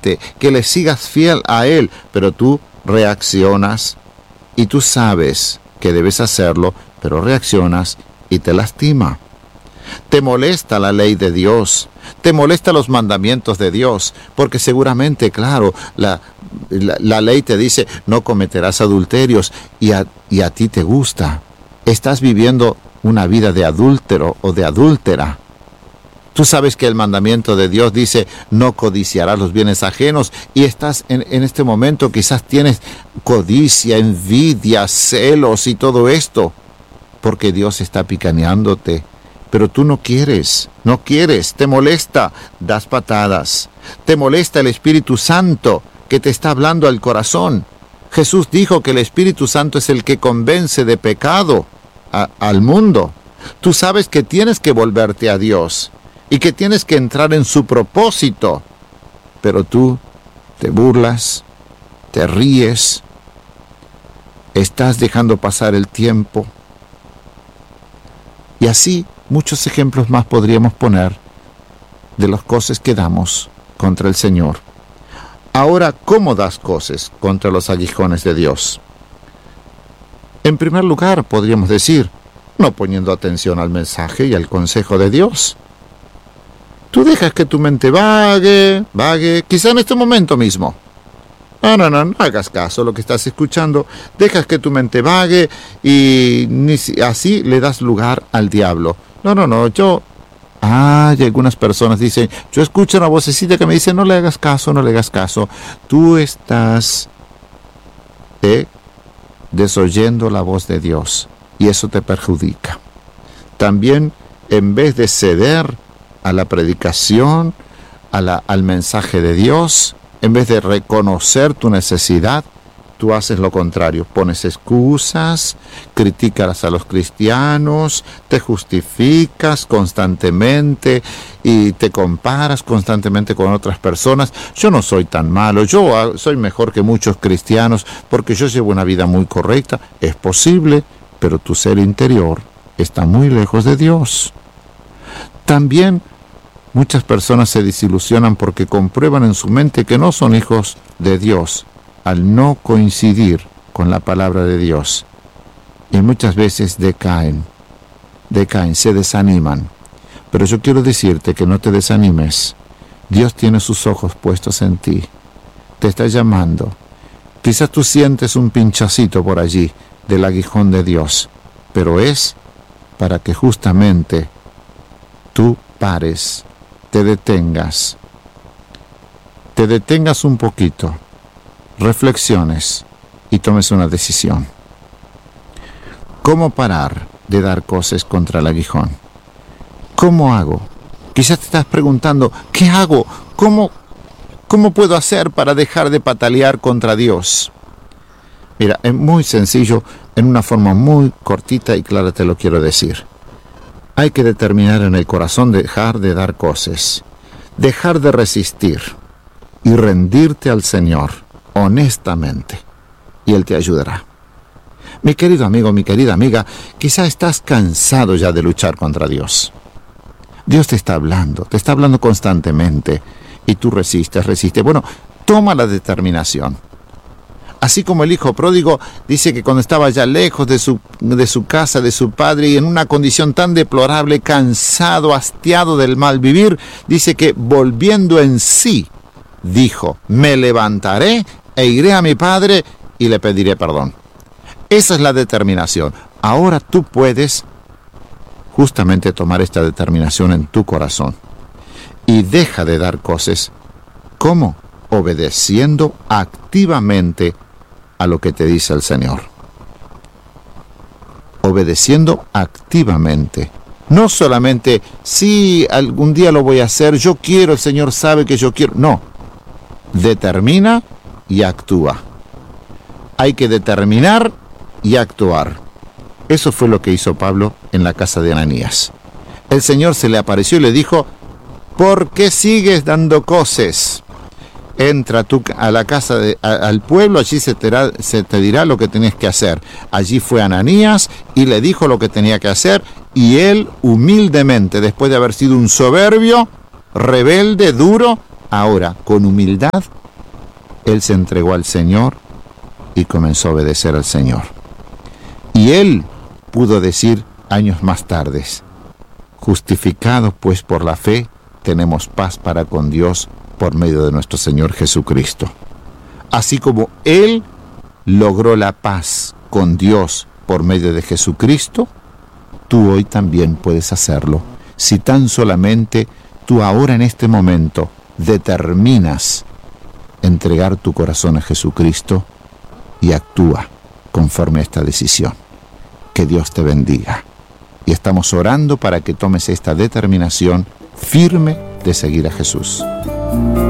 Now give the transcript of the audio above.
fielmente, que le sigas fiel a Él, pero tú reaccionas y tú sabes que debes hacerlo, pero reaccionas y te lastima. Te molesta la ley de Dios, te molesta los mandamientos de Dios, porque seguramente, claro, la ley te dice no cometerás adulterios y a ti te gusta. Estás viviendo una vida de adúltero o de adúltera. Tú sabes que el mandamiento de Dios dice no codiciarás los bienes ajenos y estás en este momento, quizás tienes codicia, envidia, celos y todo esto, porque Dios está picaneándote. Pero tú no quieres, te molesta, das patadas. Te molesta el Espíritu Santo que te está hablando al corazón. Jesús dijo que el Espíritu Santo es el que convence de pecado al mundo. Tú sabes que tienes que volverte a Dios y que tienes que entrar en su propósito. Pero tú te burlas, te ríes, estás dejando pasar el tiempo. Y así muchos ejemplos más podríamos poner de las cosas que damos contra el Señor. Ahora, ¿cómo das cosas contra los aguijones de Dios? En primer lugar, podríamos decir, no poniendo atención al mensaje y al consejo de Dios. Tú dejas que tu mente vague, quizá en este momento mismo. No hagas caso a lo que estás escuchando. Dejas que tu mente vague y así le das lugar al diablo. Y algunas personas dicen, yo escucho una vocecita que me dice, no le hagas caso. Tú estás desoyendo la voz de Dios y eso te perjudica. También, en vez de ceder a la predicación, al mensaje de Dios, en vez de reconocer tu necesidad, tú haces lo contrario. Pones excusas, criticas a los cristianos, te justificas constantemente y te comparas constantemente con otras personas. Yo no soy tan malo, yo soy mejor que muchos cristianos porque yo llevo una vida muy correcta. Es posible, pero tu ser interior está muy lejos de Dios. También muchas personas se desilusionan porque comprueban en su mente que no son hijos de Dios al no coincidir con la palabra de Dios. Y muchas veces decaen, se desaniman. Pero yo quiero decirte que no te desanimes. Dios tiene sus ojos puestos en ti. Te está llamando. Quizás tú sientes un pinchacito por allí del aguijón de Dios, pero es para que justamente tú pares, te detengas un poquito, reflexiones y tomes una decisión. ¿Cómo parar de dar cosas contra el aguijón? ¿Cómo hago? Quizás te estás preguntando, ¿qué hago? ¿Cómo puedo hacer para dejar de patalear contra Dios? Mira, es muy sencillo, en una forma muy cortita y clara te lo quiero decir. Hay que determinar en el corazón dejar de dar cosas, dejar de resistir y rendirte al Señor honestamente, y Él te ayudará. Mi querido amigo, mi querida amiga, quizá estás cansado ya de luchar contra Dios. Dios te está hablando constantemente, y tú resistes. Bueno, toma la determinación. Así como el hijo pródigo dice que cuando estaba ya lejos de su casa, de su padre, y en una condición tan deplorable, cansado, hastiado del mal vivir, dice que volviendo en sí, dijo, me levantaré e iré a mi padre y le pediré perdón. Esa es la determinación. Ahora tú puedes justamente tomar esta determinación en tu corazón y deja de dar cosas. ¿Cómo? Obedeciendo activamente a lo que te dice el Señor. Obedeciendo activamente. No solamente, sí, algún día lo voy a hacer, yo quiero, el Señor sabe que yo quiero. No. Determina y actúa. Hay que determinar y actuar. Eso fue lo que hizo Pablo en la casa de Ananías. El Señor se le apareció y le dijo, ¿por qué sigues dando cosas? Entra tú a la casa, al pueblo, allí se te dirá lo que tenés que hacer. Allí fue Ananías y le dijo lo que tenía que hacer, y él humildemente, después de haber sido un soberbio, rebelde, duro, ahora, con humildad, él se entregó al Señor y comenzó a obedecer al Señor. Y él pudo decir años más tarde: justificados pues por la fe, tenemos paz para con Dios por medio de nuestro Señor Jesucristo. Así como él logró la paz con Dios por medio de Jesucristo, tú hoy también puedes hacerlo, si tan solamente tú ahora en este momento determinas entregar tu corazón a Jesucristo y actúa conforme a esta decisión. Que Dios te bendiga. Y estamos orando para que tomes esta determinación firme de seguir a Jesús.